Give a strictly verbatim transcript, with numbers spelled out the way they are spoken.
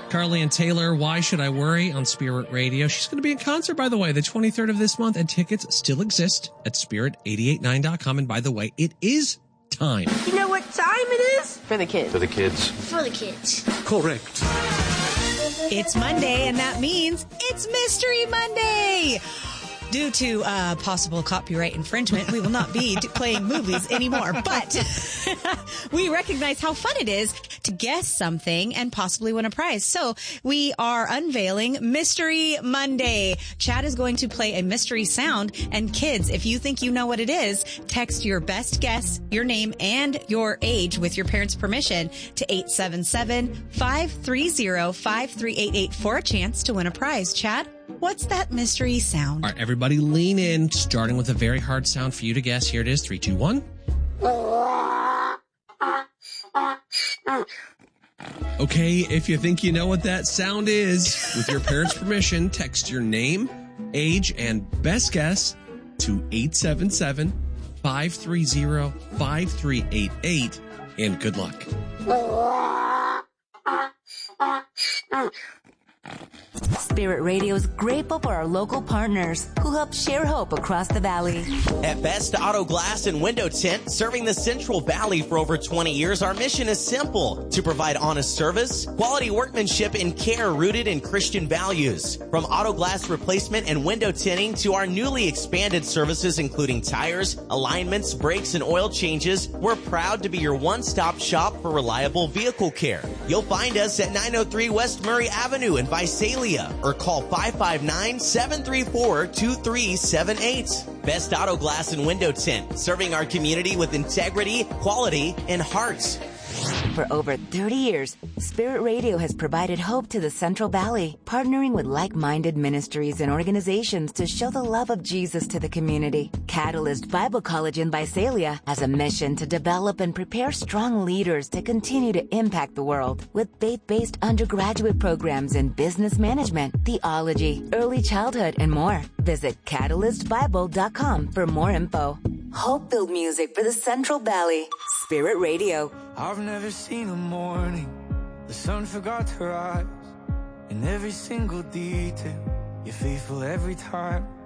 Carly and Taylor, Why Should I Worry on Spirit Radio. She's going to be in concert, by the way, the twenty-third of this month, and tickets still exist at spirit eight eight nine dot com. And by the way, it is time. You know what time it is? For the kids. For the kids. For the kids. Correct. It's Monday, and that means it's Mystery Monday. Due to uh, possible copyright infringement, we will not be playing movies anymore. But we recognize how fun it is to guess something and possibly win a prize. So we are unveiling Mystery Monday. Chad is going to play a mystery sound. And kids, if you think you know what it is, text your best guess, your name, and your age with your parents' permission to eight seven seven, five three zero, five three eight eight for a chance to win a prize. Chad? What's that mystery sound? All right, everybody lean in, starting with a very hard sound for you to guess. Here it is, three, two, one. Okay, if you think you know what that sound is, with your parents' permission, text your name, age, and best guess to eight seven seven, five three zero, five three eight eight, and good luck. Spirit Radio is grateful for our local partners who help share hope across the valley. At Best Auto Glass and Window Tint, serving the Central Valley for over twenty years, our mission is simple: to provide honest service, quality workmanship, and care rooted in Christian values. From auto glass replacement and window tinting to our newly expanded services including tires, alignments, brakes, and oil changes, we're proud to be your one-stop shop for reliable vehicle care. You'll find us at nine oh three West Murray Avenue in Visalia, or call five five nine, seven three four, two three seven eight. Best Auto Glass and Window Tint, serving our community with integrity, quality, and heart. For over thirty years, Spirit Radio has provided hope to the Central Valley, partnering with like-minded ministries and organizations to show the love of Jesus to the community. Catalyst Bible College in Visalia has a mission to develop and prepare strong leaders to continue to impact the world with faith-based undergraduate programs in business management, theology, early childhood, and more. Visit catalyst bible dot com for more info. Hope-filled music for the Central Valley. Spirit Radio. I've never seen a morning the sun forgot to rise. In every single detail, you're faithful every time.